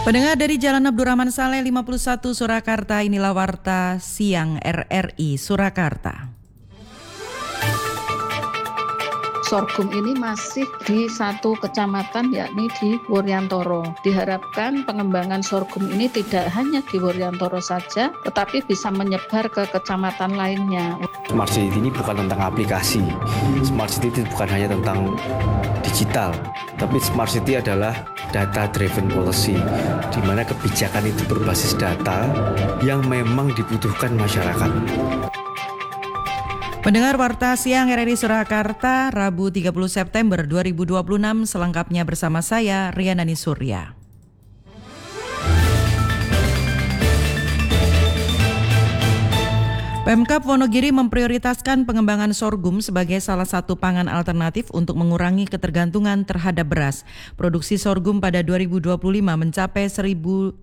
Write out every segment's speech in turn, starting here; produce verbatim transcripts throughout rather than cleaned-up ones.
Pendengar dari Jalan Abdurrahman Saleh lima puluh satu Surakarta, inilah Warta Siang R R I Surakarta. Sorghum ini masih di satu kecamatan, yakni di Wuryantoro. Diharapkan pengembangan sorghum ini tidak hanya di Wuryantoro saja, tetapi bisa menyebar ke kecamatan lainnya. Smart City ini bukan tentang aplikasi. Smart City itu bukan hanya tentang digital, tapi Smart City adalah data driven policy, di mana kebijakan itu berbasis data yang memang dibutuhkan masyarakat. Pendengar Warta Siang R R I Surakarta, Rabu tiga puluh September dua ribu dua puluh enam, selengkapnya bersama saya Rianani Surya. Pemkab Wonogiri memprioritaskan pengembangan sorghum sebagai salah satu pangan alternatif untuk mengurangi ketergantungan terhadap beras. Produksi sorghum pada dua ribu dua puluh lima mencapai seratus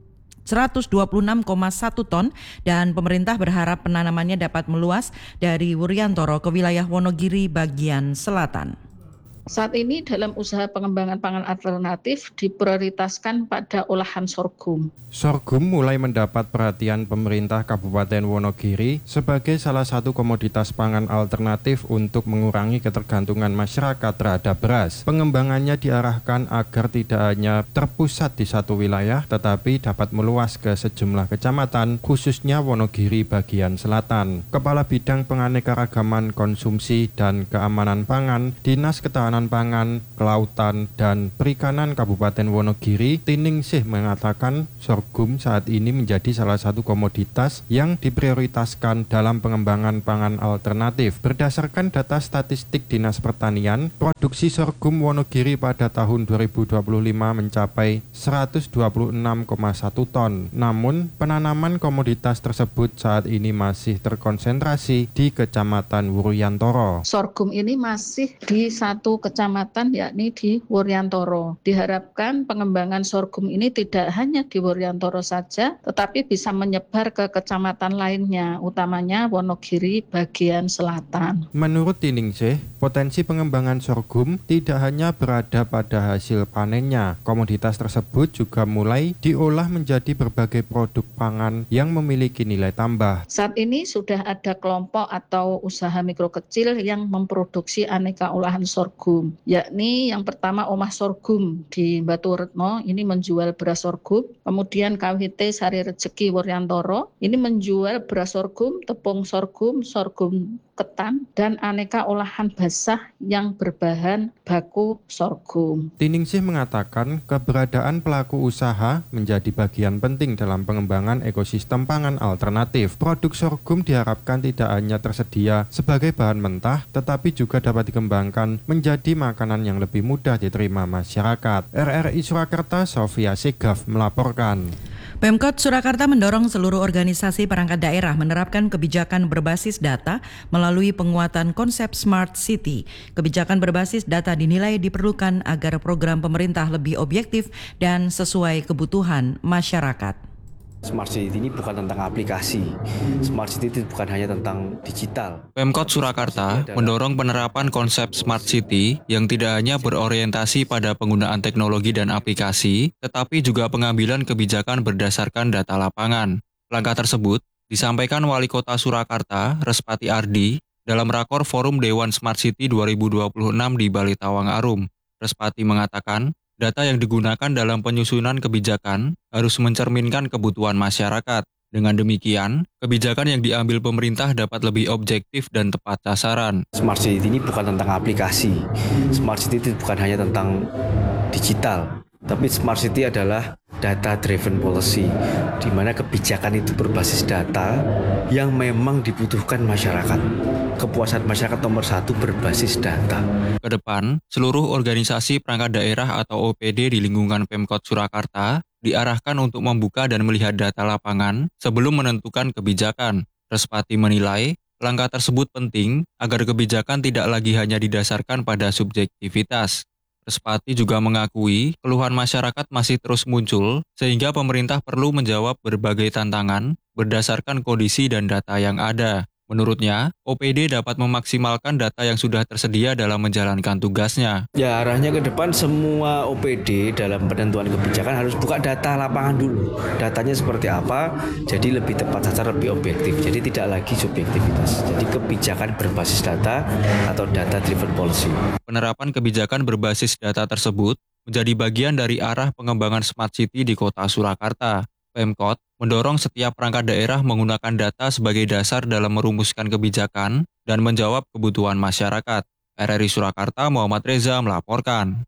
dua puluh enam koma satu ton dan pemerintah berharap penanamannya dapat meluas dari Wuryantoro ke wilayah Wonogiri bagian selatan. Saat ini dalam usaha pengembangan pangan alternatif diprioritaskan pada olahan sorghum. Sorghum mulai mendapat perhatian pemerintah Kabupaten Wonogiri sebagai salah satu komoditas pangan alternatif untuk mengurangi ketergantungan masyarakat terhadap beras. Pengembangannya diarahkan agar tidak hanya terpusat di satu wilayah, tetapi dapat meluas ke sejumlah kecamatan, khususnya Wonogiri bagian selatan. Kepala Bidang Penganekaragaman Konsumsi dan Keamanan Pangan, Dinas Ketahanan Pangan, Kelautan, dan Perikanan Kabupaten Wonogiri, Tiningsih mengatakan sorghum saat ini menjadi salah satu komoditas yang diprioritaskan dalam pengembangan pangan alternatif. Berdasarkan data statistik Dinas Pertanian, produksi sorghum Wonogiri pada tahun dua ribu dua puluh lima mencapai seratus dua puluh enam koma satu ton. Namun, penanaman komoditas tersebut saat ini masih terkonsentrasi di Kecamatan Wuryantoro. Sorghum ini masih di satu kecamatan, yakni di Wuryantoro. Diharapkan pengembangan sorghum ini tidak hanya di Wuryantoro saja, tetapi bisa menyebar ke kecamatan lainnya, utamanya Wonogiri bagian selatan. Menurut Tiningsih, potensi pengembangan sorghum tidak hanya berada pada hasil panennya. Komoditas tersebut juga mulai diolah menjadi berbagai produk pangan yang memiliki nilai tambah. Saat ini sudah ada kelompok atau usaha mikro kecil yang memproduksi aneka olahan sorghum, yakni yang pertama Omah Sorghum di Batu Retno, ini menjual beras sorghum. Kemudian K W T Sari Rezeki Wuryantoro, ini menjual beras sorghum, tepung sorghum, sorghum ketan, dan aneka olahan basah yang berbahan baku sorghum. Tiningsih mengatakan keberadaan pelaku usaha menjadi bagian penting dalam pengembangan ekosistem pangan alternatif. Produk sorghum diharapkan tidak hanya tersedia sebagai bahan mentah, tetapi juga dapat dikembangkan menjadi makanan yang lebih mudah diterima masyarakat. R R I Surakarta, Sofia Segaf melaporkan. Pemkot Surakarta mendorong seluruh organisasi perangkat daerah menerapkan kebijakan berbasis data melalui penguatan konsep Smart City. Kebijakan berbasis data dinilai diperlukan agar program pemerintah lebih objektif dan sesuai kebutuhan masyarakat. Smart City ini bukan tentang aplikasi. Smart City itu bukan hanya tentang digital. Pemkot Surakarta mendorong penerapan konsep Smart City yang tidak hanya berorientasi pada penggunaan teknologi dan aplikasi, tetapi juga pengambilan kebijakan berdasarkan data lapangan. Langkah tersebut disampaikan Wali Kota Surakarta, Respati Ardi, dalam rakor Forum Dewan Smart City dua ribu dua puluh enam di Bali Tawang Arum. Respati mengatakan, data yang digunakan dalam penyusunan kebijakan harus mencerminkan kebutuhan masyarakat. Dengan demikian, kebijakan yang diambil pemerintah dapat lebih objektif dan tepat sasaran. Smart City ini bukan tentang aplikasi. Smart City itu bukan hanya tentang digital, tapi Smart City adalah data driven policy, di mana kebijakan itu berbasis data yang memang dibutuhkan masyarakat. Kepuasan masyarakat nomor satu berbasis data. Kedepan, seluruh organisasi perangkat daerah atau O P D di lingkungan Pemkot Surakarta diarahkan untuk membuka dan melihat data lapangan sebelum menentukan kebijakan. Respati menilai, langkah tersebut penting agar kebijakan tidak lagi hanya didasarkan pada subjektivitas. Respati juga mengakui keluhan masyarakat masih terus muncul sehingga pemerintah perlu menjawab berbagai tantangan berdasarkan kondisi dan data yang ada. Menurutnya, O P D dapat memaksimalkan data yang sudah tersedia dalam menjalankan tugasnya. Ya, arahnya ke depan semua O P D dalam penentuan kebijakan harus buka data lapangan dulu. Datanya seperti apa, jadi lebih tepat sasaran, lebih objektif. Jadi tidak lagi subjektivitas. Jadi kebijakan berbasis data atau data-driven policy. Penerapan kebijakan berbasis data tersebut menjadi bagian dari arah pengembangan Smart City di Kota Surakarta. Pemkot mendorong setiap perangkat daerah menggunakan data sebagai dasar dalam merumuskan kebijakan dan menjawab kebutuhan masyarakat. R R I Surakarta, Muhammad Reza melaporkan.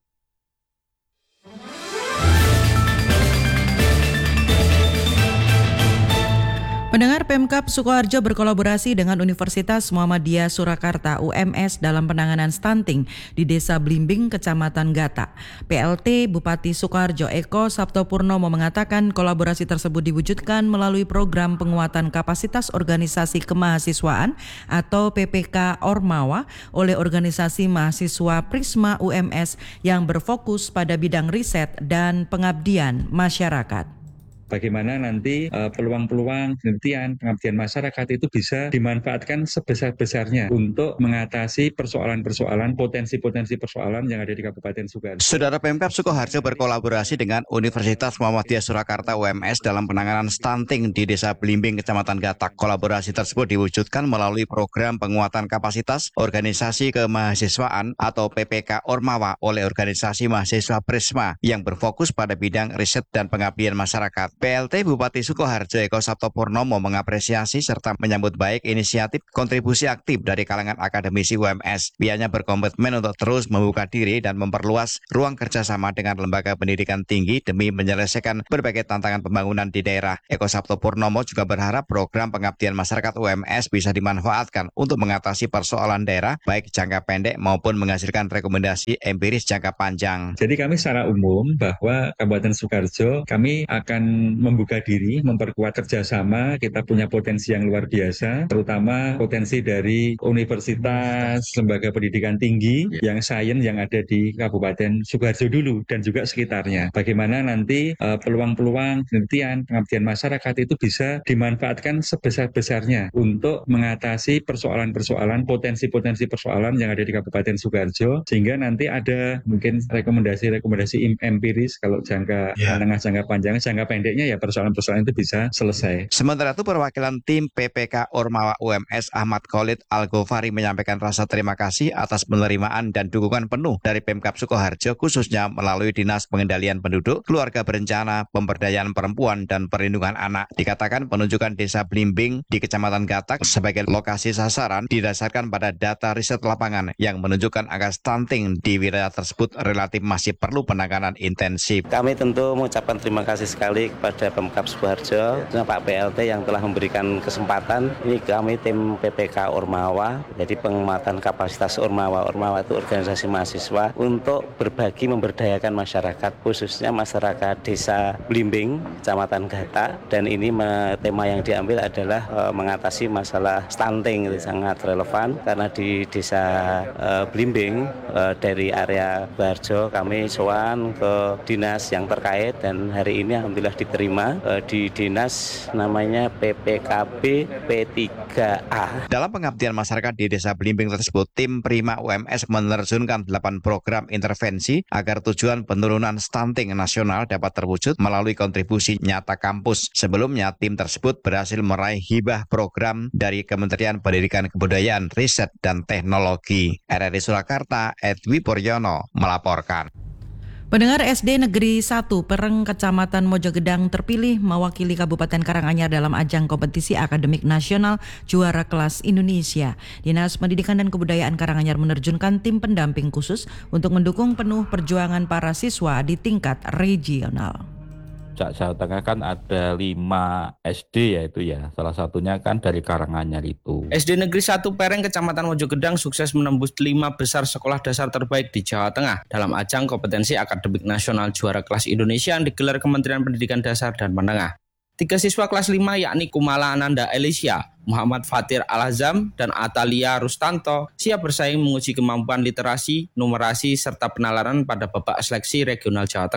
Pendengar, Pemkab Sukoharjo berkolaborasi dengan Universitas Muhammadiyah Surakarta U M S dalam penanganan stunting di Desa Blimbing, Kecamatan Gata. P L T Bupati Sukoharjo Eko Sabtopurnomo mengatakan kolaborasi tersebut diwujudkan melalui program penguatan kapasitas organisasi kemahasiswaan atau P P K Ormawa oleh organisasi mahasiswa Prisma U M S yang berfokus pada bidang riset dan pengabdian masyarakat. Bagaimana nanti uh, peluang-peluang penelitian, pengabdian masyarakat itu bisa dimanfaatkan sebesar-besarnya untuk mengatasi persoalan-persoalan, potensi-potensi persoalan yang ada di Kabupaten Sukoharjo. Saudara Pemkab Sukoharjo berkolaborasi dengan Universitas Muhammadiyah Surakarta U M S dalam penanganan stunting di Desa Blimbing, Kecamatan Gatak. Kolaborasi tersebut diwujudkan melalui program penguatan kapasitas organisasi kemahasiswaan atau P P K Ormawa oleh organisasi mahasiswa Prisma yang berfokus pada bidang riset dan pengabdian masyarakat. P L T Bupati Sukoharjo Eko Sabtopurnomo mengapresiasi serta menyambut baik inisiatif kontribusi aktif dari kalangan akademisi U M S. Pihaknya berkomitmen untuk terus membuka diri dan memperluas ruang kerjasama dengan lembaga pendidikan tinggi demi menyelesaikan berbagai tantangan pembangunan di daerah. Eko Sabtopurnomo juga berharap program pengabdian masyarakat U M S bisa dimanfaatkan untuk mengatasi persoalan daerah baik jangka pendek maupun menghasilkan rekomendasi empiris jangka panjang. Jadi kami secara umum bahwa Kabupaten Sukoharjo kami akan membuka diri, memperkuat kerjasama. Kita punya potensi yang luar biasa, terutama potensi dari universitas, lembaga pendidikan tinggi, yang sains yang ada di Kabupaten Sukoharjo dulu dan juga sekitarnya. Bagaimana nanti uh, peluang-peluang penelitian, pengabdian masyarakat itu bisa dimanfaatkan sebesar-besarnya untuk mengatasi persoalan-persoalan, potensi-potensi persoalan yang ada di Kabupaten Sukoharjo, sehingga nanti ada mungkin rekomendasi-rekomendasi empiris kalau jangka yeah. menengah, jangka panjang, jangka pendeknya ya persoalan-persoalan itu bisa selesai. Sementara itu perwakilan tim P P K Ormawa U M S Ahmad Khalid Al-Ghofari menyampaikan rasa terima kasih atas penerimaan dan dukungan penuh dari Pemkab Sukoharjo khususnya melalui Dinas Pengendalian Penduduk, Keluarga Berencana, Pemberdayaan Perempuan dan Perlindungan Anak. Dikatakan penunjukan Desa Blimbing di Kecamatan Gatak sebagai lokasi sasaran didasarkan pada data riset lapangan yang menunjukkan angka stunting di wilayah tersebut relatif masih perlu penanganan intensif. Kami tentu mengucapkan terima kasih sekali kepada Pemkab Sukoharjo, Pak P L T yang telah memberikan kesempatan. Ini kami tim P P K Ormawa, jadi penguatan kapasitas Ormawa. Ormawa itu organisasi mahasiswa untuk berbagi memberdayakan masyarakat, khususnya masyarakat Desa Blimbing, Kecamatan Gata. Dan ini tema yang diambil adalah e, mengatasi masalah stunting. Itu sangat relevan karena di Desa e, Blimbing e, dari area Sukoharjo kami sowan ke dinas yang terkait dan hari ini alhamdulillah diterima uh, di dinas namanya P P K B P tiga A. Dalam pengabdian masyarakat di Desa Blimbing tersebut, tim Prima U M S menerjunkan delapan program intervensi agar tujuan penurunan stunting nasional dapat terwujud melalui kontribusi nyata kampus. Sebelumnya, tim tersebut berhasil meraih hibah program dari Kementerian Pendidikan Kebudayaan, Riset, dan Teknologi. R R I Surakarta, Edwi Puryono melaporkan. Pendengar, S D Negeri satu Pereng Kecamatan Mojogedang terpilih mewakili Kabupaten Karanganyar dalam ajang kompetisi akademik nasional juara kelas Indonesia. Dinas Pendidikan dan Kebudayaan Karanganyar menerjunkan tim pendamping khusus untuk mendukung penuh perjuangan para siswa di tingkat regional. Jawa Tengah kan ada lima S D yaitu ya, salah satunya kan dari Karanganyar itu. S D Negeri satu Pereng Kecamatan Mojogedang sukses menembus lima besar sekolah dasar terbaik di Jawa Tengah dalam ajang kompetensi akademik nasional juara kelas Indonesia yang digelar Kementerian Pendidikan Dasar dan Menengah. Tiga siswa kelas lima yakni Kumala Ananda Elisha, Muhammad Fatir Al-Azam, dan Atalia Rustanto siap bersaing menguji kemampuan literasi, numerasi, serta penalaran pada babak seleksi regional Jawa Tengah.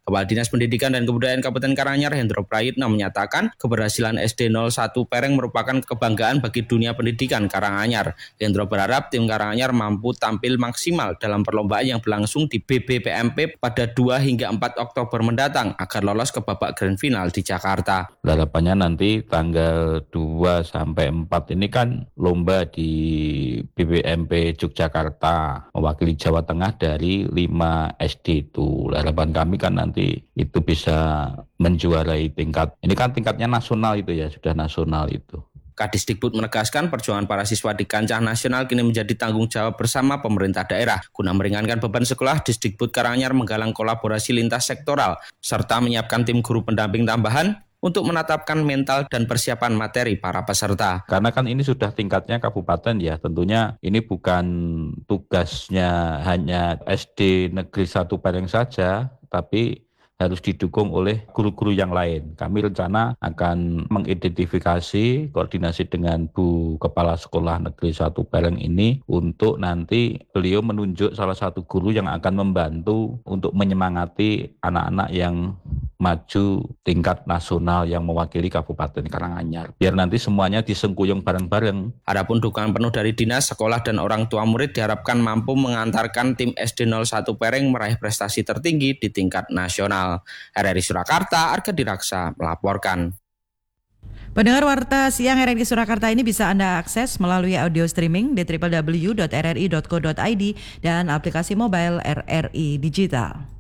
Kepala Dinas Pendidikan dan Kebudayaan Kabupaten Karanganyar Hendro Prayitno menyatakan keberhasilan S D nol satu Pereng merupakan kebanggaan bagi dunia pendidikan Karanganyar. Hendro berharap tim Karanganyar mampu tampil maksimal dalam perlombaan yang berlangsung di B B P M P pada dua hingga empat Oktober mendatang agar lolos ke babak grand final di Jakarta. Harapannya nanti tanggal dua sampai empat ini kan lomba di B B M P Yogyakarta mewakili Jawa Tengah dari lima S D itu. Harapan kami kan nanti itu bisa menjuarai tingkat. Ini kan tingkatnya nasional itu ya, sudah nasional itu. Kadisdikbud menegaskan perjuangan para siswa di kancah nasional kini menjadi tanggung jawab bersama pemerintah daerah. Guna meringankan beban sekolah, Disdikbud Karanganyar menggalang kolaborasi lintas sektoral serta menyiapkan tim guru pendamping tambahan untuk menetapkan mental dan persiapan materi para peserta. Karena kan ini sudah tingkatnya kabupaten ya, tentunya ini bukan tugasnya hanya S D Negeri satu Pereng saja, tapi harus didukung oleh guru-guru yang lain. Kami rencana akan mengidentifikasi, koordinasi dengan Bu Kepala Sekolah Negeri satu Pereng ini untuk nanti beliau menunjuk salah satu guru yang akan membantu untuk menyemangati anak-anak yang maju tingkat nasional yang mewakili Kabupaten Karanganyar. Biar nanti semuanya disengkuyung bareng-bareng. Adapun dukungan penuh dari dinas, sekolah, dan orang tua murid diharapkan mampu mengantarkan tim S D nol satu Pereng meraih prestasi tertinggi di tingkat nasional. R R I Surakarta, Arga Diraksa melaporkan. Pendengar Warta Siang R R I Surakarta ini bisa Anda akses melalui audio streaming di w w w dot r r i dot co dot i d dan aplikasi mobile R R I Digital.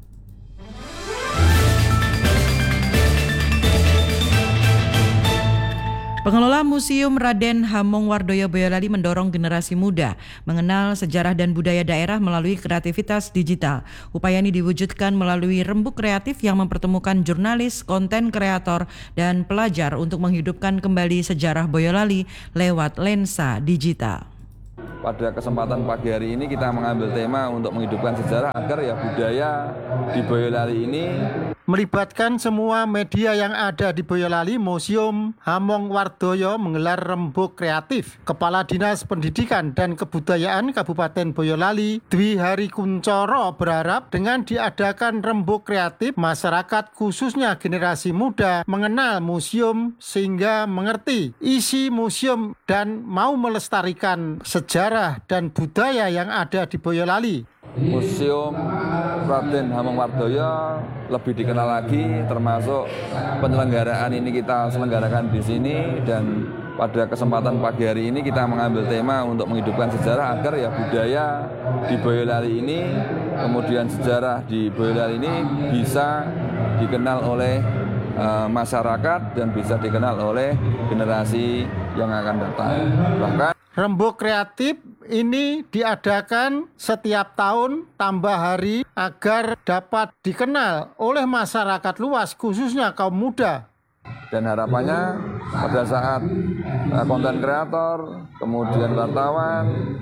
Pengelola Museum Raden Hamengwardoyo Boyolali mendorong generasi muda mengenal sejarah dan budaya daerah melalui kreativitas digital. Upaya ini diwujudkan melalui rembuk kreatif yang mempertemukan jurnalis, konten kreator, dan pelajar untuk menghidupkan kembali sejarah Boyolali lewat lensa digital. Pada kesempatan pagi hari ini kita mengambil tema untuk menghidupkan sejarah agar ya budaya di Boyolali ini melibatkan semua media yang ada di Boyolali. Museum Hamengwardoyo menggelar rembuk kreatif. Kepala Dinas Pendidikan dan Kebudayaan Kabupaten Boyolali, Dwi Hari Kuncoro, berharap dengan diadakan rembuk kreatif, masyarakat khususnya generasi muda mengenal museum sehingga mengerti isi museum dan mau melestarikan sejarah dan budaya yang ada di Boyolali. Museum Raden Hamengwardoyo lebih dikenal lagi, termasuk penyelenggaraan ini kita selenggarakan di sini, dan pada kesempatan pagi hari ini kita mengambil tema untuk menghidupkan sejarah agar ya budaya di Boyolali ini, kemudian sejarah di Boyolali ini bisa dikenal oleh uh, masyarakat dan bisa dikenal oleh generasi yang akan datang. Bahkan rembuk kreatif ini diadakan setiap tahun tambah hari agar dapat dikenal oleh masyarakat luas, khususnya kaum muda. Dan harapannya pada saat uh, konten kreator, kemudian wartawan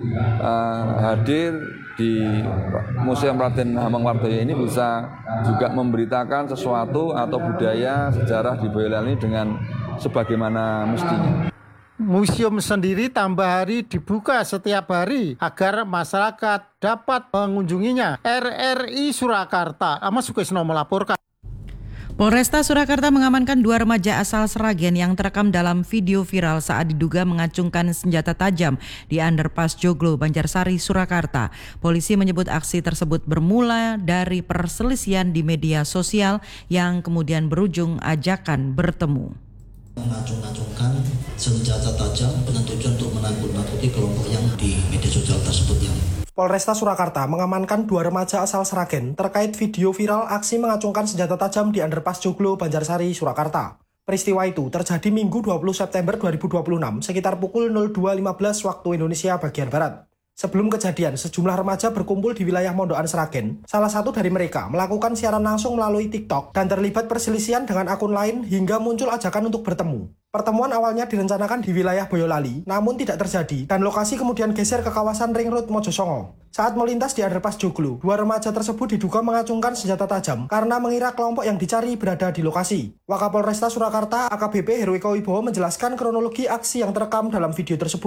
uh, hadir di Museum Raden Hamengwardoyo ini bisa juga memberitakan sesuatu atau budaya sejarah di Boyolali dengan sebagaimana mestinya. Museum sendiri tambah hari dibuka setiap hari agar masyarakat dapat mengunjunginya. R R I Surakarta, Ahmad Sukesno melaporkan. Polresta Surakarta mengamankan dua remaja asal Sragen yang terekam dalam video viral saat diduga mengacungkan senjata tajam di underpass Joglo, Banjarsari, Surakarta. Polisi menyebut aksi tersebut bermula dari perselisihan di media sosial yang kemudian berujung ajakan bertemu. Mengacung-acungkan senjata tajam dengan tujuan untuk menakut-nakuti kelompok yang di media sosial tersebut. Yang Polresta Surakarta mengamankan dua remaja asal Sragen terkait video viral aksi mengacungkan senjata tajam di underpass Joglo, Banjarsari, Surakarta. Peristiwa itu terjadi Minggu dua puluh September dua ribu dua puluh enam sekitar pukul nol dua lima belas waktu Indonesia bagian Barat. Sebelum kejadian, sejumlah remaja berkumpul di wilayah Mondokan Sragen. Salah satu dari mereka melakukan siaran langsung melalui TikTok dan terlibat perselisihan dengan akun lain hingga muncul ajakan untuk bertemu. Pertemuan awalnya direncanakan di wilayah Boyolali, namun tidak terjadi dan lokasi kemudian geser ke kawasan Ring Road Mojosongo. Saat melintas di underpass Joglo, dua remaja tersebut diduga mengacungkan senjata tajam karena mengira kelompok yang dicari berada di lokasi. Wakapolresta Surakarta A K B P Heruwiko Wibowo menjelaskan kronologi aksi yang terekam dalam video tersebut.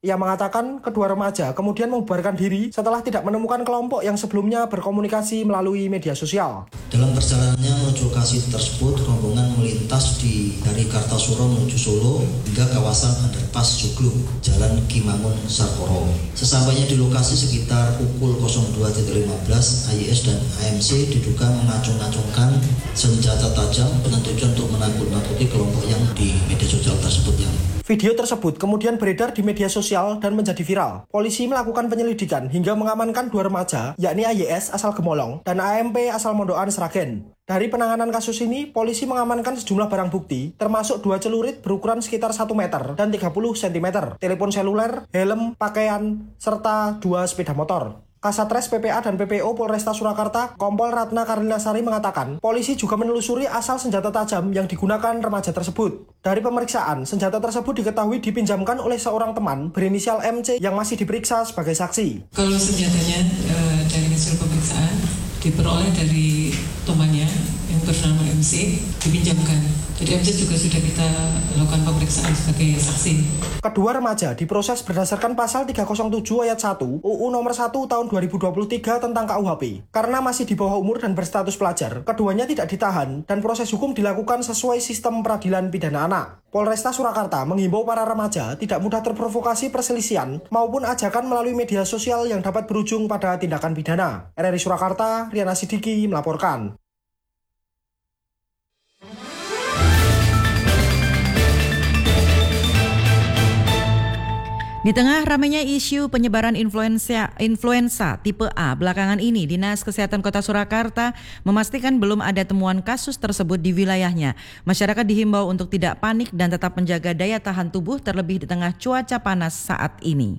Ia mengatakan kedua remaja kemudian membubarkan diri setelah tidak menemukan kelompok yang sebelumnya berkomunikasi melalui media sosial. Dalam perjalanannya menuju lokasi tersebut, rombongan melintas di dari Kartasura menuju Solo hingga kawasan Underpass Joglo, Jalan Kimangun Sarkoro. Sesampainya di lokasi sekitar pukul dua lima belas, A Y S dan A M C diduga mengacung-acungkan senjata tajam dengan tujuan untuk menakut-nakuti kelompok yang di media sosial tersebut. Yang Video tersebut kemudian beredar di media sosial dan menjadi viral. Polisi melakukan penyelidikan hingga mengamankan dua remaja, yakni A Y S asal Gemolong dan A M P asal Mondokan Sragen. Dari penanganan kasus ini, polisi mengamankan sejumlah barang bukti, termasuk dua celurit berukuran sekitar satu meter dan tiga puluh sentimeter, telepon seluler, helm, pakaian, serta dua sepeda motor. Kasatres P P A dan P P O Polresta Surakarta, Kompol Ratna Karinasari mengatakan, polisi juga menelusuri asal senjata tajam yang digunakan remaja tersebut. Dari pemeriksaan, senjata tersebut diketahui dipinjamkan oleh seorang teman berinisial M C yang masih diperiksa sebagai saksi. Kalau senjatanya e, dari hasil pemeriksaan diperoleh dari temannya yang bernama M C, dipinjamkan. Jadi M C juga sudah kita lakukan pemeriksaan sebagai saksi. Kedua remaja diproses berdasarkan pasal tiga nol tujuh ayat satu U U nomor satu tahun dua ribu dua puluh tiga tentang K U H P. Karena masih di bawah umur dan berstatus pelajar, keduanya tidak ditahan dan proses hukum dilakukan sesuai sistem peradilan pidana anak. Polresta Surakarta menghimbau para remaja tidak mudah terprovokasi perselisihan maupun ajakan melalui media sosial yang dapat berujung pada tindakan pidana. R R I Surakarta, Riana Sidiki melaporkan. Di tengah ramainya isu penyebaran influenza, influenza tipe A belakangan ini, Dinas Kesehatan Kota Surakarta memastikan belum ada temuan kasus tersebut di wilayahnya. Masyarakat dihimbau untuk tidak panik dan tetap menjaga daya tahan tubuh terlebih di tengah cuaca panas saat ini.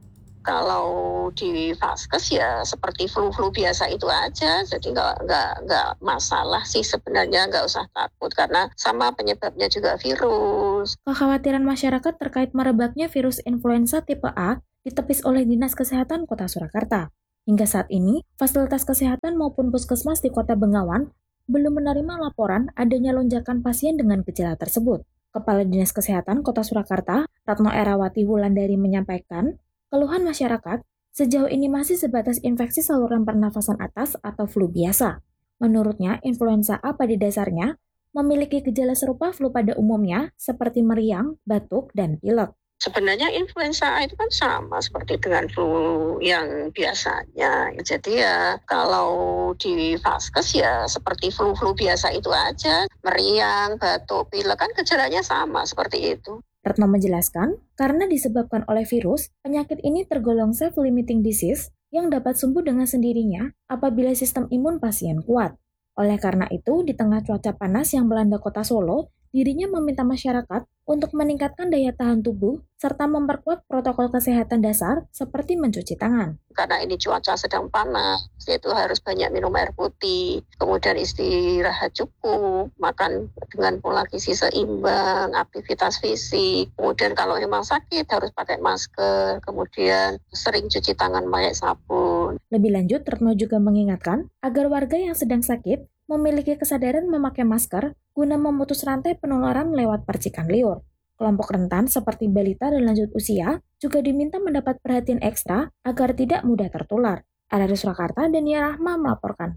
Kalau di vaskes ya seperti flu-flu biasa itu aja, jadi nggak nggak nggak masalah sih sebenarnya, nggak usah takut karena sama penyebabnya juga virus. Kekhawatiran masyarakat terkait merebaknya virus influenza tipe A ditepis oleh Dinas Kesehatan Kota Surakarta. Hingga saat ini, fasilitas kesehatan maupun puskesmas di Kota Bengawan belum menerima laporan adanya lonjakan pasien dengan gejala tersebut. Kepala Dinas Kesehatan Kota Surakarta, Ratno Erawati Wulandari menyampaikan, keluhan masyarakat sejauh ini masih sebatas infeksi saluran pernafasan atas atau flu biasa. Menurutnya, influenza A pada dasarnya memiliki gejala serupa flu pada umumnya seperti meriang, batuk, dan pilek. Sebenarnya influenza A itu kan sama seperti dengan flu yang biasanya. Jadi ya kalau di vaskes ya seperti flu-flu biasa itu aja. Meriang, batuk, pilek kan gejalanya sama seperti itu. Retno menjelaskan, karena disebabkan oleh virus, penyakit ini tergolong self-limiting disease yang dapat sembuh dengan sendirinya apabila sistem imun pasien kuat. Oleh karena itu, di tengah cuaca panas yang melanda kota Solo, dirinya meminta masyarakat untuk meningkatkan daya tahan tubuh serta memperkuat protokol kesehatan dasar seperti mencuci tangan. Karena ini cuaca sedang panas, yaitu harus banyak minum air putih, kemudian istirahat cukup, makan dengan pola gizi seimbang, aktivitas fisik, kemudian kalau memang sakit harus pakai masker, kemudian sering cuci tangan pakai sabun. Lebih lanjut, Retno juga mengingatkan agar warga yang sedang sakit memiliki kesadaran memakai masker guna memutus rantai penularan lewat percikan liur. Kelompok rentan seperti balita dan lanjut usia juga diminta mendapat perhatian ekstra agar tidak mudah tertular. R R I Surakarta, Dania Rahma melaporkan.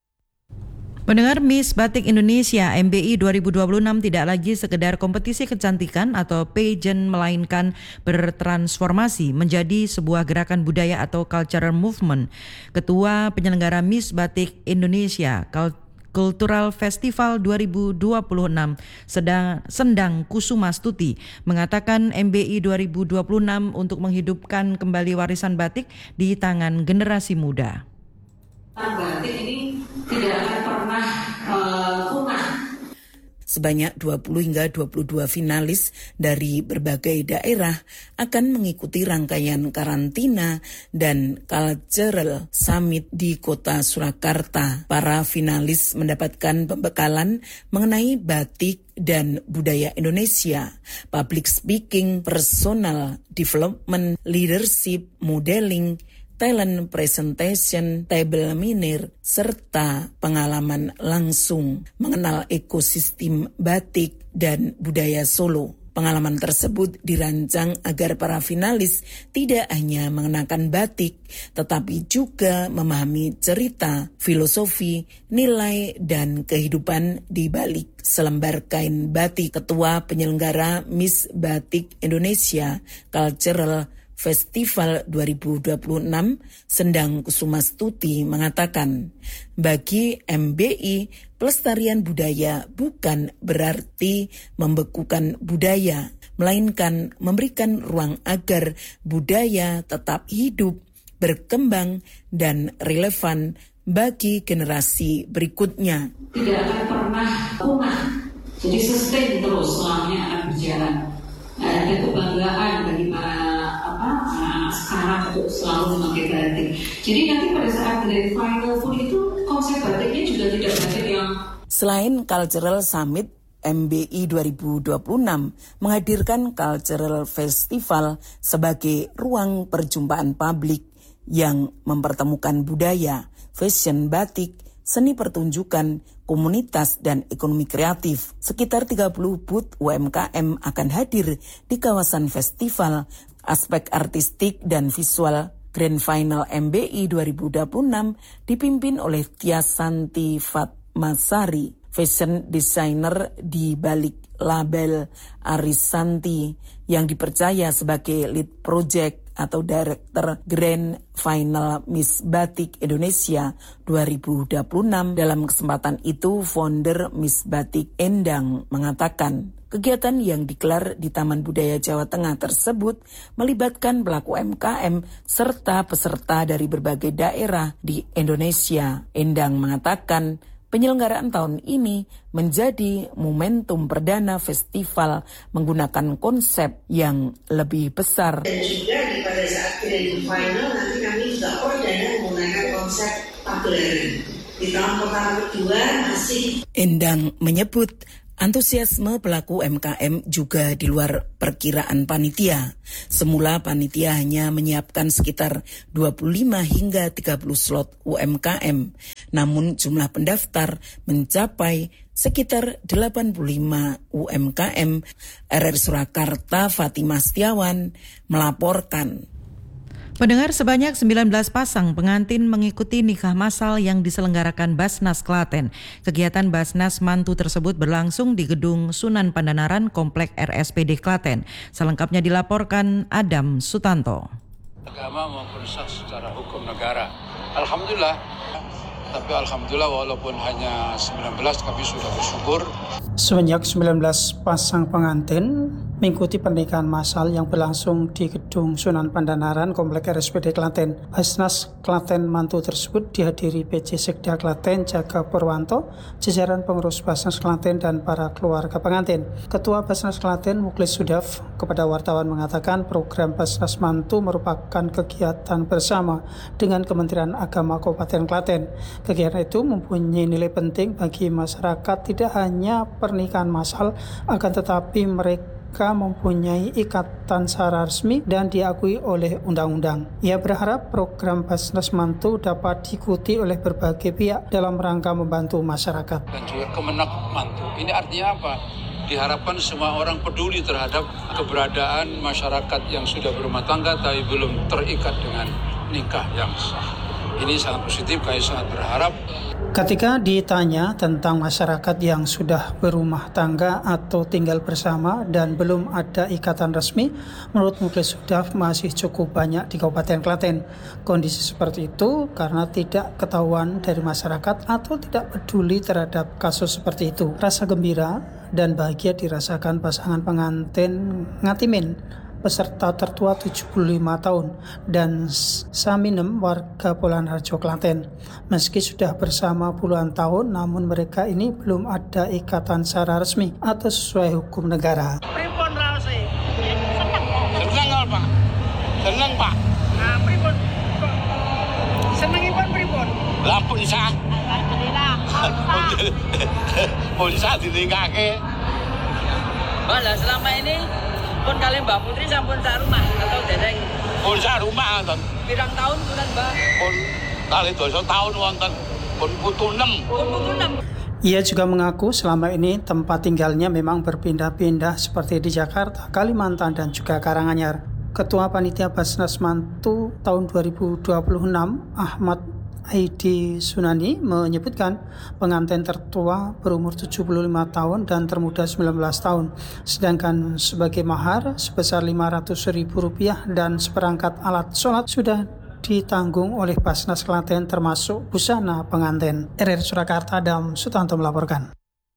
Pendengar, Miss Batik Indonesia M B I dua ribu dua puluh enam tidak lagi sekedar kompetisi kecantikan atau pageant, melainkan bertransformasi menjadi sebuah gerakan budaya atau cultural movement. Ketua penyelenggara Miss Batik Indonesia Cultural Festival dua ribu dua puluh enam sedang Sendang Kusuma Stuti mengatakan M B I dua ribu dua puluh enam untuk menghidupkan kembali warisan batik di tangan generasi muda. Batik ini tidak akan pernah uh, punah. Sebanyak dua puluh hingga dua puluh dua finalis dari berbagai daerah akan mengikuti rangkaian karantina dan cultural summit di kota Surakarta. Para finalis mendapatkan pembekalan mengenai batik dan budaya Indonesia, public speaking, personal development, leadership, modeling, talent presentation, table manner, serta pengalaman langsung mengenal ekosistem batik dan budaya Solo. Pengalaman tersebut dirancang agar para finalis tidak hanya mengenakan batik, tetapi juga memahami cerita, filosofi, nilai, dan kehidupan di balik selembar kain batik. Ketua penyelenggara Miss Batik Indonesia Cultural Festival dua ribu dua puluh enam, Sendang Kusumastuti mengatakan, bagi M B I, pelestarian budaya bukan berarti membekukan budaya, melainkan memberikan ruang agar budaya tetap hidup, berkembang, dan relevan bagi generasi berikutnya. Tidak akan pernah punah, jadi sustain terus selamanya akan berjalan. Nah, ada kebanggaan bagi para apa anak sekarang untuk selalu memakai batik. Jadi nanti pada saat grand final pun itu konsep batiknya juga tidak batik yang. Selain Cultural Summit, M B I dua ribu dua puluh enam menghadirkan Cultural Festival sebagai ruang perjumpaan publik yang mempertemukan budaya, fashion batik, seni pertunjukan, komunitas, dan ekonomi kreatif. Sekitar tiga puluh booth U M K M akan hadir di kawasan festival. Aspek artistik dan visual Grand Final M B I dua ribu dua puluh enam dipimpin oleh Tiasanti Fatmasari, fashion designer di balik label Arisanti, yang dipercaya sebagai lead project atau Director Grand Final Miss Batik Indonesia dua ribu dua puluh enam. Dalam kesempatan itu, founder Miss Batik Endang mengatakan, kegiatan yang digelar di Taman Budaya Jawa Tengah tersebut melibatkan pelaku U M K M serta peserta dari berbagai daerah di Indonesia. Endang mengatakan, penyelenggaraan tahun ini menjadi momentum perdana festival menggunakan konsep yang lebih besar. Dan juga di pada saat grand final nanti kami juga perdana menggunakan konsep pagelaran. Di tahun pertama kedua masih. Endang menyebut antusiasme pelaku U M K M juga di luar perkiraan panitia. Semula panitia hanya menyiapkan sekitar dua puluh lima hingga tiga puluh slot U M K M. Namun jumlah pendaftar mencapai sekitar delapan puluh lima U M K M. R R Surakarta Fatimah Setiawan melaporkan. Pendengar, sebanyak sembilan belas pasang pengantin mengikuti nikah massal yang diselenggarakan Basnas Klaten. Kegiatan Basnas Mantu tersebut berlangsung di Gedung Sunan Pandanaran Komplek R S P D Klaten. Selengkapnya dilaporkan Adam Sutanto. Agama maupun sah secara hukum negara. Alhamdulillah, tapi alhamdulillah walaupun hanya sembilan belas kami sudah bersyukur. Sebanyak sembilan belas pasang pengantin mengikuti pernikahan massal yang berlangsung di Gedung Sunan Pandanaran Komplek R S P D Klaten. Basnas Klaten Mantu tersebut dihadiri P J Sekda Klaten Jaga Purwanto, jajaran pengurus Basnas Klaten, dan para keluarga pengantin. Ketua Basnas Klaten Muklis Sudaf kepada wartawan mengatakan program Basnas Mantu merupakan kegiatan bersama dengan Kementerian Agama Kabupaten Klaten. Kegiatan itu mempunyai nilai penting bagi masyarakat, tidak hanya pernikahan massal, akan tetapi mereka Mereka mempunyai ikatan secara resmi dan diakui oleh undang-undang. Ia berharap program Basnas Mantu dapat diikuti oleh berbagai pihak dalam rangka membantu masyarakat. Dan juga Kemenak Mantu. Ini artinya apa? Diharapkan semua orang peduli terhadap keberadaan masyarakat yang sudah berumah tangga tapi belum terikat dengan nikah yang sah. Ini sangat positif, kami sangat berharap. Ketika ditanya tentang masyarakat yang sudah berumah tangga atau tinggal bersama dan belum ada ikatan resmi, menurut Muklis Sudaf masih cukup banyak di Kabupaten Klaten. Kondisi seperti itu karena tidak ketahuan dari masyarakat atau tidak peduli terhadap kasus seperti itu. Rasa gembira dan bahagia dirasakan pasangan pengantin Ngatimin, peserta tertua tujuh puluh lima tahun, dan Saminem warga Polanharjo Klaten. Meski sudah bersama puluhan tahun, namun mereka ini belum ada ikatan secara resmi atau sesuai hukum negara. Pripun raose? Seneng. Seneng Pak. Seneng Pak. Nah, pripun? Senengipun pripun? Lah pun sah. Alhamdulillah. Pun sah dinikahke. Malah selama ini pun kali Mbak Putri sampun sak rumah atau dereng? Pun sak rumah wonten. Pirang tahun punan Mbak? Pun kali dosa tahun wonten. Pun putu enam. Pun putu enam. Ia juga mengaku selama ini tempat tinggalnya memang berpindah-pindah seperti di Jakarta, Kalimantan, dan juga Karanganyar. Ketua Panitia Basnas Mantu tahun dua ribu dua puluh enam, Ahmad Aidi Sunani, menyebutkan pengantin tertua berumur tujuh puluh lima tahun dan termuda sembilan belas tahun. Sedangkan sebagai mahar sebesar lima ratus ribu rupiah dan seperangkat alat sholat sudah ditanggung oleh Basnas Klaten termasuk busana pengantin. R R Surakarta, Adam Sutanto melaporkan.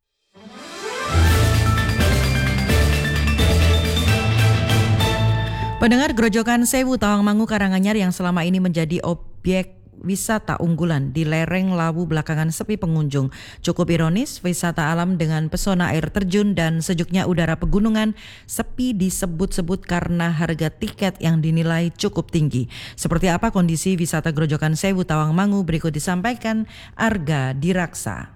Pendengar, Grojogan Sewu Tawangmangu Karanganyar yang selama ini menjadi objek wisata unggulan di lereng Lawu belakangan sepi pengunjung. Cukup ironis, wisata alam dengan pesona air terjun dan sejuknya udara pegunungan sepi disebut-sebut karena harga tiket yang dinilai cukup tinggi. Seperti apa kondisi wisata Grojogan Sewu Tawangmangu berikut disampaikan Arga Diraksa.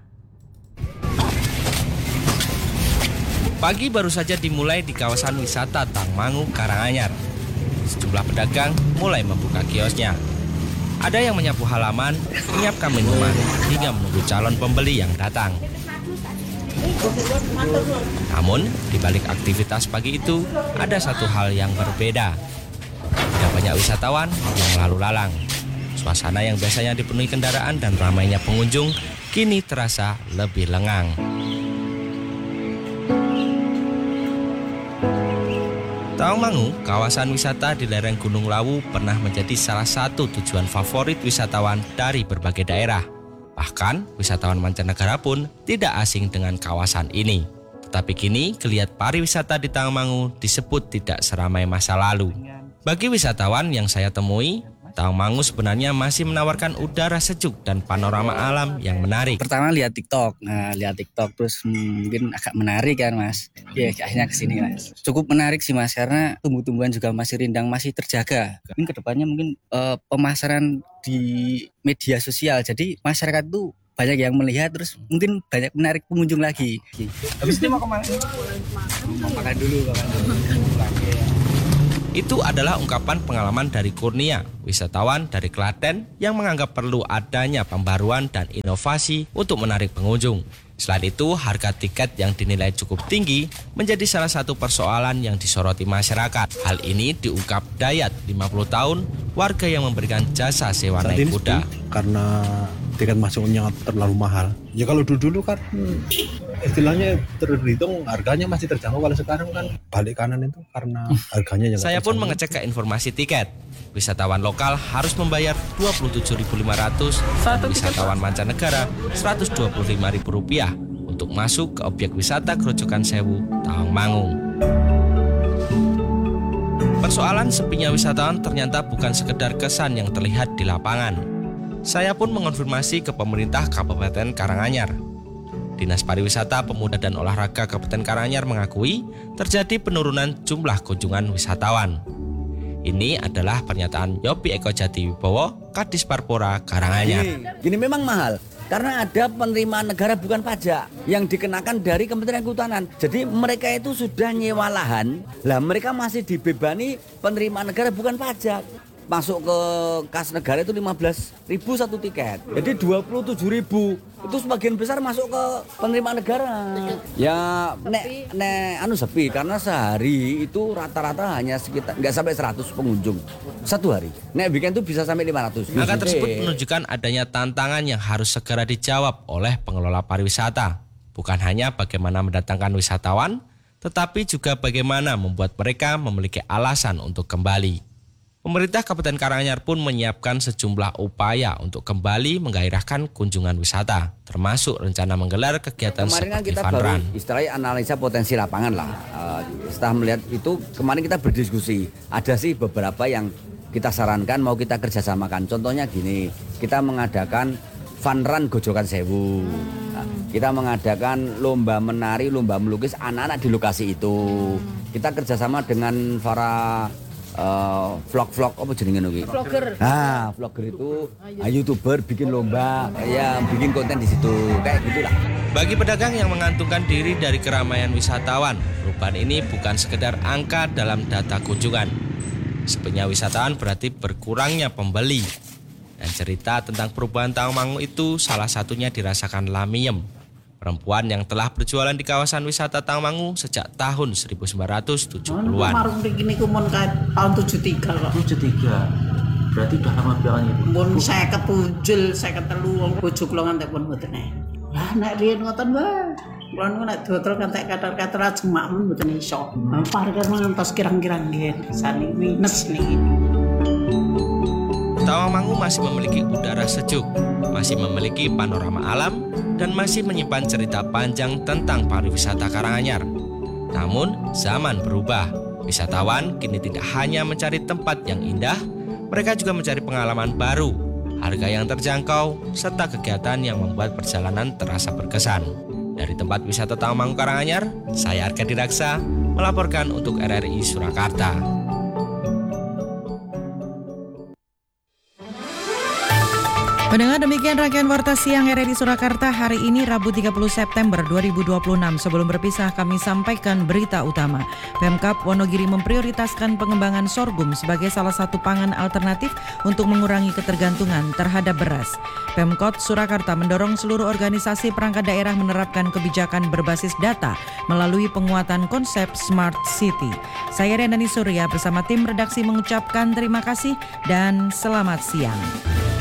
Pagi baru saja dimulai di kawasan wisata Tawangmangu Karanganyar. Sejumlah pedagang mulai membuka kiosnya. Ada yang menyapu halaman, menyiapkan minuman, hingga menunggu calon pembeli yang datang. Namun, di balik aktivitas pagi itu, ada satu hal yang berbeda. Tidak banyak wisatawan yang lalu lalang. Suasana yang biasanya dipenuhi kendaraan dan ramainya pengunjung, kini terasa lebih lengang. Tawangmangu, kawasan wisata di lereng Gunung Lawu, pernah menjadi salah satu tujuan favorit wisatawan dari berbagai daerah. Bahkan, wisatawan mancanegara pun tidak asing dengan kawasan ini. Tetapi kini, geliat pariwisata di Tawangmangu disebut tidak seramai masa lalu. Bagi wisatawan yang saya temui, Tawangmangu sebenarnya masih menawarkan udara sejuk dan panorama alam yang menarik. Pertama lihat TikTok, nah lihat TikTok terus hmm, mungkin agak menarik kan mas. Ya akhirnya kesini mas. Cukup menarik sih mas karena tumbuh-tumbuhan juga masih rindang, masih terjaga. Mungkin kedepannya mungkin uh, pemasaran di media sosial, jadi masyarakat tuh banyak yang melihat terus mungkin banyak menarik pengunjung lagi. Habis ini mau kemana? Mau makan dulu, makan dulu. Itu adalah ungkapan pengalaman dari Kurnia, wisatawan dari Klaten yang menganggap perlu adanya pembaruan dan inovasi untuk menarik pengunjung. Selain itu, harga tiket yang dinilai cukup tinggi menjadi salah satu persoalan yang disoroti masyarakat. Hal ini diungkap Dayat, lima puluh tahun, warga yang memberikan jasa sewa Saat naik ini kuda. Karena tiket masuknya terlalu mahal. Ya kalau dulu-dulu kan istilahnya terhitung harganya masih terjangkau. Kalau sekarang kan balik kanan itu karena harganya yang Saya pun mengecek ke informasi tiket. Wisatawan lokal harus membayar dua puluh tujuh ribu lima ratus rupiah, wisatawan mancanegara seratus dua puluh lima ribu rupiah untuk masuk ke objek wisata Grojogan Sewu Tawangmangu. Persoalan sepinya wisatawan ternyata bukan sekedar kesan yang terlihat di lapangan. Saya pun mengonfirmasi ke pemerintah Kabupaten Karanganyar. Dinas Pariwisata, Pemuda dan Olahraga Kabupaten Karanganyar mengakui terjadi penurunan jumlah kunjungan wisatawan. Ini adalah pernyataan Yopi Eko Jati Wibowo, Kadis Parpora Karanganyar. Ini, ini memang mahal karena ada penerimaan negara bukan pajak yang dikenakan dari Kementerian Kehutanan. Jadi mereka itu sudah nyewa lahan, lah mereka masih dibebani penerimaan negara bukan pajak. Masuk ke kas negara itu lima belas ribu satu tiket. Jadi dua puluh tujuh ribu itu sebagian besar masuk ke penerimaan negara. Ya nek nek anu sepi karena sehari itu rata-rata hanya sekitar nggak sampai seratus pengunjung satu hari. Nek weekend itu bisa sampai lima ratus. Angka tersebut menunjukkan adanya tantangan yang harus segera dijawab oleh pengelola pariwisata. Bukan hanya bagaimana mendatangkan wisatawan, tetapi juga bagaimana membuat mereka memiliki alasan untuk kembali. Pemerintah Kabupaten Karanganyar pun menyiapkan sejumlah upaya untuk kembali menggairahkan kunjungan wisata, termasuk rencana menggelar kegiatan kemarin kan seperti kita fun baru run. istilahnya analisa potensi lapangan lah. Uh, setelah melihat itu kemarin kita berdiskusi. Ada sih beberapa yang kita sarankan mau kita kerjasamakan. Contohnya gini, kita mengadakan fun run Grojogan Sewu. Nah, kita mengadakan lomba menari, lomba melukis anak-anak di lokasi itu. Kita kerjasama dengan para Uh, vlog-vlog apa jenenge iki? Vlogger. Nah, vlogger itu uh, YouTuber bikin lomba, ya bikin konten di situ. Kayak gitulah. Bagi pedagang yang mengantungkan diri dari keramaian wisatawan, perubahan ini bukan sekedar angka dalam data kunjungan. Sepinya wisatawan berarti berkurangnya pembeli. Dan cerita tentang perubahan Tawangmangu itu salah satunya dirasakan Lamiem. perempuan yang telah berjualan di kawasan wisata Tawangmangu sejak tahun seribu sembilan ratus tujuh puluhan. Warung ini kumun kayak tahun tujuh tiga kok. tujuh tiga. Berarti udah lama belakang itu. Mun saya ketujul, saya ketelu bojo kula ngantek pun mboten. Lah nek riyen ngoten wae. Kula niku nek dodol kantek kater-kater jemak men mboten iso. Parkir ngantos kirang-kirang nggih. Saniki minus niki. Tawangmangu masih memiliki udara sejuk, masih memiliki panorama alam, dan masih menyimpan cerita panjang tentang pariwisata Karanganyar. Namun, zaman berubah. Wisatawan kini tidak hanya mencari tempat yang indah, mereka juga mencari pengalaman baru, harga yang terjangkau, serta kegiatan yang membuat perjalanan terasa berkesan. Dari tempat wisata Tawangmangu Karanganyar, saya Arkadi Raksa melaporkan untuk R R I Surakarta. Pendengar, demikian rangkaian Warta Siang R R I Surakarta hari ini Rabu tiga puluh September dua ribu dua puluh enam. Sebelum berpisah kami sampaikan berita utama. Pemkab Wonogiri memprioritaskan pengembangan sorghum sebagai salah satu pangan alternatif untuk mengurangi ketergantungan terhadap beras. Pemkot Surakarta mendorong seluruh organisasi perangkat daerah menerapkan kebijakan berbasis data melalui penguatan konsep Smart City. Saya Riandani Surya bersama tim redaksi mengucapkan terima kasih dan selamat siang.